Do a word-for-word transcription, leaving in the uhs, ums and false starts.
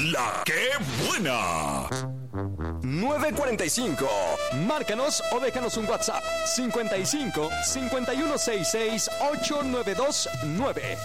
La que buena. nueve cuarenta y cinco. Márcanos o déjanos un WhatsApp. cincuenta y cinco, cincuenta y uno sesenta y seis, ochocientos noventa y dos nueve.